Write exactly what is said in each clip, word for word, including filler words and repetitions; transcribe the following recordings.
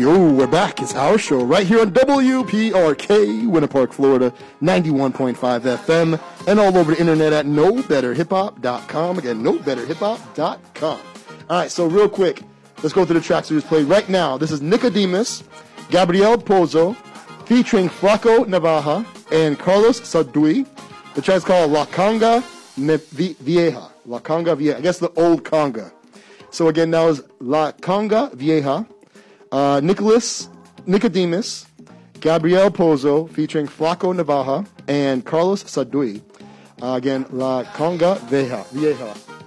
Yo, we're back. It's our show right here on W P R K, Winter Park, Florida, ninety-one point five F M, and all over the internet at no better hip hop dot com. Again, no better hip hop dot com. All right, so real quick, let's go through the tracks we just played right now. This is Nicodemus, Gabriel Pozo, featuring Flaco Navaja and Carlos Sadui. The track's called La Conga Vieja. La Conga Vieja. I guess the old conga. So again, that was La Conga Vieja. Uh, Nicholas, Nicodemus, Gabriel Pozo, featuring Flaco Navaja, and Carlos Sadui. Uh, again, La Conga Vieja. Vieja.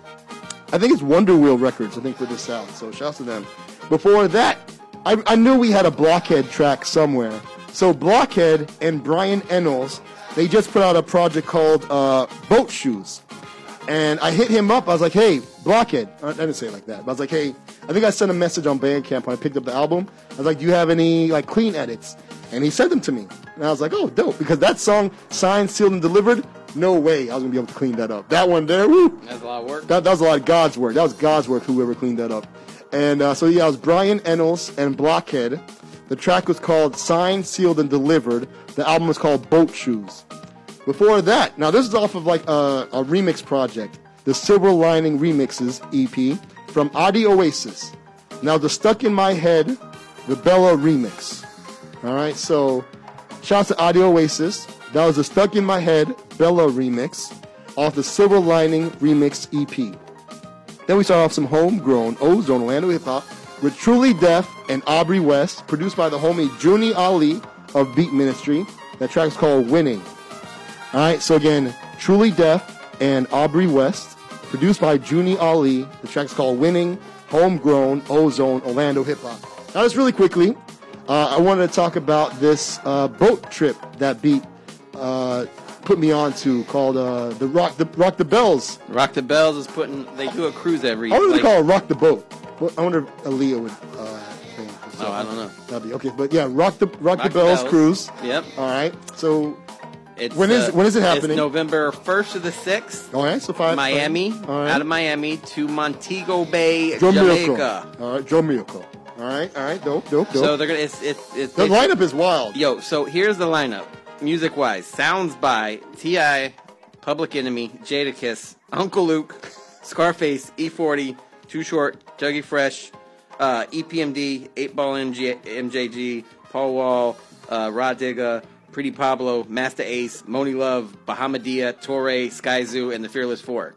I think it's Wonder Wheel Records, I think, for this out. So shouts to them. Before that, I, I knew we had a Blockhead track somewhere. So Blockhead and Brian Ennals, they just put out a project called uh, Boat Shoes. And I hit him up. I was like, hey, Blockhead. I didn't say it like that. But I was like, hey, I think I sent a message on Bandcamp when I picked up the album. I was like, do you have any like clean edits? And he sent them to me. And I was like, oh, dope. Because that song, Signed, Sealed, and Delivered, no way I was going to be able to clean that up. That one there, woo. That's a lot of work. That, that was a lot of God's work. That was God's work, whoever cleaned that up. And uh, so, yeah, it was Brian Ennals and Blockhead. The track was called Signed, Sealed, and Delivered. The album was called Boat Shoes. Before that, now this is off of like a, a remix project, the Silver Lining Remixes E P from Adi Oasis. Now the Stuck in My Head, the Bella remix. All right, so shouts to Adi Oasis. That was the Stuck in My Head, Bella remix off the Silver Lining Remix E P. Then we start off some homegrown Ozone Orlando hip hop with Truly Deaf and Aubrey West, produced by the homie Junie Ali of Beat Ministry. That track's called Winning. All right, so again, Truly Deaf and Aubrey West, produced by Junie Ali. The track's called Winning, homegrown Ozone Orlando hip hop. Now, just really quickly, uh, I wanted to talk about this uh, boat trip that Beat uh, put me on to called uh, the Rock the Rock the Bells. Rock the Bells is putting. They do a cruise every. I wonder like, if they call it Rock the Boat. Well, I wonder if Aaliyah would. Uh, think. Oh, I don't know. That'd be okay, but yeah, Rock the Rock, Rock the the Bells, Bells. cruise. Yep. All right, so. It's, When is uh, when is it happening? It's November first to the sixth. All right, so five. Miami, five. All right. out of Miami to Montego Bay, Joe Jamaica. Miracle. All right, Joe Miracle. All right, all right, dope, dope, dope. So they're gonna. It's it's, it's the it's, lineup is wild. Yo, so here's the lineup, music wise. Sounds by T I, Public Enemy, Jadakiss, Uncle Luke, Scarface, E forty, Too Short, Dougie Fresh, uh, E P M D, eight ball M J, M J G, Paul Wall, uh, Rod Digga, Pretty Pablo, Master Ace, Moni Love, Bahamadia, Torre, Skyzoo, and the Fearless Four.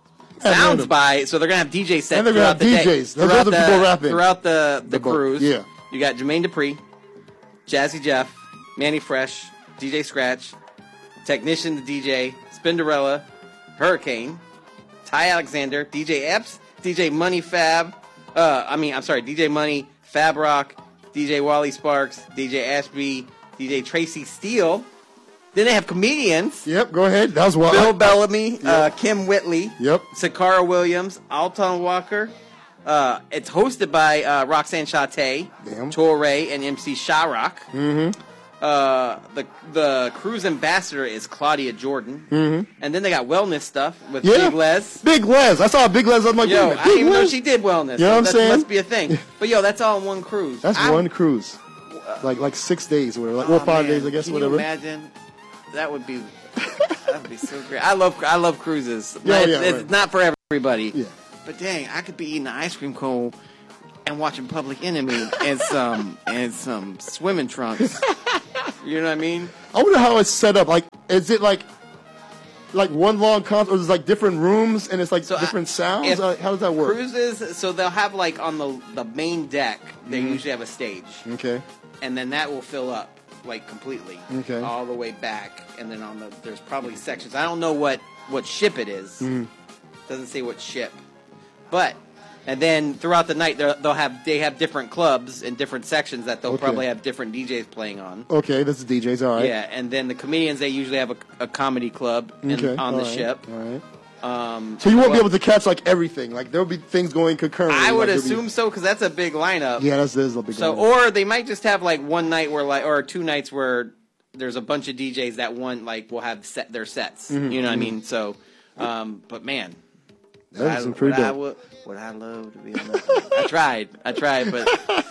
Sounds by, so they're going to have D J sets and they're throughout gonna have the D Js. day. Those Throughout are the the, people rapping. throughout the, the, The boat, cruise. yeah. You got Jermaine Dupri, Jazzy Jeff, Manny Fresh, D J Scratch, Technician the D J, Spinderella, Hurricane, Ty Alexander, D J Epps, D J Money Fab, uh, I mean, I'm sorry, D J Money, Fab Rock, D J Wally Sparks, D J Ashby, D J Tracy Steele. Then they have comedians. Yep, go ahead. That was wild. Bill Bellamy, Yep. uh, Kim Whitley, Yep. Sakara Williams, Alton Walker. Uh, it's hosted by uh, Roxanne Shate, Damn. Torre, and M C Sharrock. Mm-hmm. Uh, the the cruise ambassador is Claudia Jordan. Mm-hmm. And then they got wellness stuff with Yeah. Big Les. Big Les. I saw Big Les. I'm like, Yo, wait a minute, I didn't Big even know Les? she did wellness. You know what I'm that saying? must be a thing. But yo, that's all in one cruise. That's I- one cruise. Like like six days or whatever. Like, well, Oh, five man. days, I guess, Can whatever. you imagine? That would be that would be so great. I love I love cruises. Yeah, it's, yeah, it's right. not for everybody. Yeah. But dang, I could be eating an ice cream cone and watching Public Enemy and some and some swimming trunks. You know what I mean? I wonder how it's set up. Like, is it like like one long concert, or is it like different rooms and it's like So I- different sounds? if Uh, how does that work? Cruises, so they'll have like on the the main deck, they Mm-hmm. usually have a stage, Okay. and then that will fill up like completely, Okay. all the way back, and then on the there's probably sections. I don't know what what ship it is. Mm-hmm. Doesn't say what ship, but and then throughout the night they'll they'll have they have different clubs in different sections that they'll Okay. probably have different D Js playing on. Okay, this is D Js. All right. Yeah, and then the comedians they usually have a, a comedy club in, Okay. on all the right, ship. All right. Um, So you won't be well, able to catch like everything. Like there'll be things going concurrently. I would like, there'll be- assume so because that's a big lineup. Yeah, that's, that's a big. So, one. or they might just have like one night where like, or two nights where there's a bunch of D Js that one like will have set their sets. Mm-hmm, You know what I mean? So, um, but man, That is I, some pretty would I, dope. would, would I love to be on that? I tried, I tried, but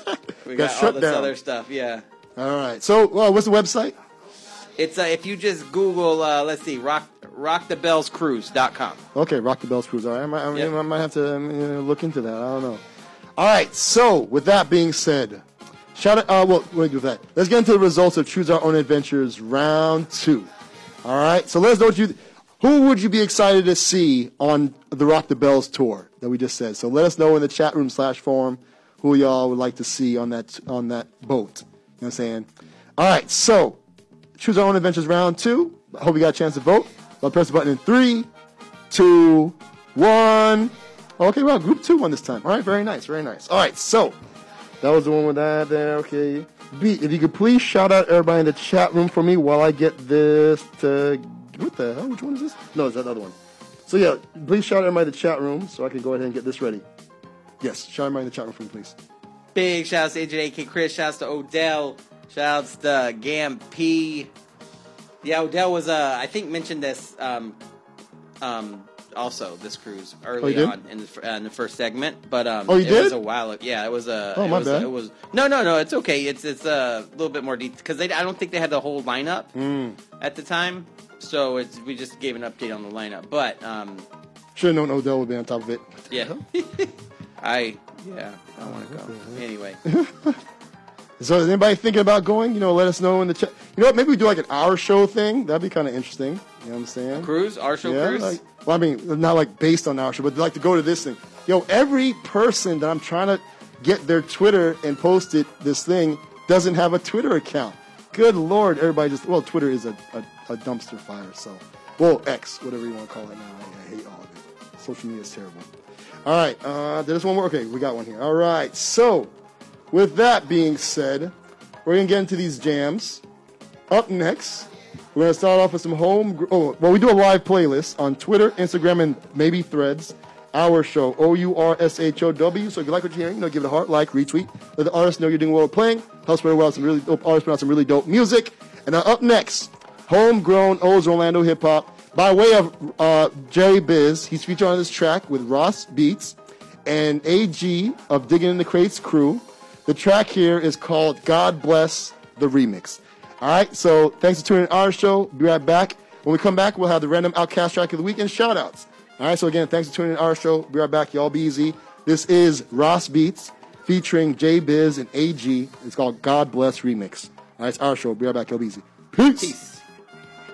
We got got, shut all this down. other stuff. Yeah. All right. So, uh, what's the website? It's uh, if you just Google, uh, let's see, rock rock the bells cruise dot com. Okay, Rock the Bells Cruise. All right, I might, I, Yep. I might have to um, you know, look into that. I don't know. All right. So, with that being said, shout out. Uh, well, we'll do that. Let's get into the results of Choose Our Own Adventures round two. All right. So let us know what you. Who would you be excited to see on the Rock the Bells tour that we just said? So let us know in the chat room slash forum who y'all would like to see on that on that boat. You know what I'm saying? All right. So Choose Our Own Adventures round two. I hope you got a chance to vote. I'll press the button in three, two, one. Okay, well, group two won this time. All right, very nice, very nice. All right, so that was the one with that there. Okay. B, if you could please shout out everybody in the chat room for me while I get this to. What the hell? Which one is this? No, it's that other one. So, yeah, please shout out everybody in the chat room so I can go ahead and get this ready. Yes, shout out everybody in the chat room for me, please. Big shout outs to A J, A K Chris. Shout outs to Odell. Shout outs to Gam P. Yeah, Odell was, uh, I think, mentioned this um, um, also, this cruise, early oh, on in the, uh, in the first segment. But um, oh, you it did? was a while ago. Yeah, it was a. Oh, it my was, bad. It was, no, no, no, it's okay. It's it's a little bit more detailed because I don't think they had the whole lineup mm. at the time. So it's we just gave an update on the lineup. But, um, should have known Odell would be on top of it. yeah. I, yeah, I want to go. Anyway. So is anybody thinking about going? You know, let us know in the chat. You know what? Maybe we do like an hour show thing. That'd be kind of interesting. You know what I'm saying? Cruise? Our show yeah, cruise? Like, well, I mean, not like based on our show, but like to go to this thing. Yo, every person that I'm trying to get their Twitter and post it, this thing, doesn't have a Twitter account. Good Lord, everybody just, well, Twitter is a, a, a dumpster fire, so. Well, X, whatever you want to call it now. I, I hate all of it. Social media is terrible. All right, uh, there's one more. Okay, we got one here. All right, so with that being said, we're going to get into these jams. Up next, we're going to start off with some home... Oh, well, we do a live playlist on Twitter, Instagram, and maybe Threads. Our show, O U R S H O W. So if you like what you're hearing, you know, give it a heart, like, retweet. Let the artists know you're doing well with playing. Help spread well some really dope artists put out some really dope music. And now up next, homegrown O's Orlando hip hop by way of uh, J Biz. He's featured on this track with Ross Beats and A G of Digging in the Crates crew. The track here is called God Bless the Remix. All right, so thanks for tuning in our show. Be right back. When we come back, we'll have the random Outcast track of the week and shout outs. All right, so again, thanks for tuning in our show. Be right back. Y'all be easy. This is Ross Beats featuring J Biz and A G. It's called God Bless Remix. All right, it's our show. Be right back. Y'all be easy. Peace. Peace.